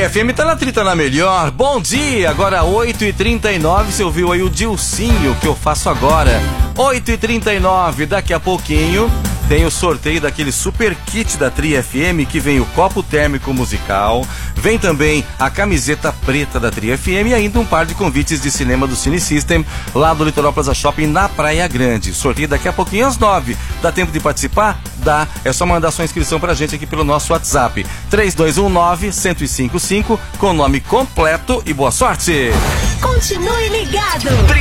Tri FM tá na trita na melhor. Bom dia, agora 8h39. Você ouviu aí o Dilcinho que eu faço agora. 8h39, daqui a pouquinho tem o sorteio daquele super kit da Tri FM, que vem o copo térmico musical, vem também a camiseta preta da Tri FM e ainda um par de convites de cinema do Cine System, lá do Litoral Plaza Shopping, na Praia Grande. Sorteio daqui a pouquinho às 9. Dá tempo de participar? Dá. É só mandar sua inscrição pra gente aqui pelo nosso WhatsApp. 3219-1055 com o nome completo e boa sorte! Continue ligado!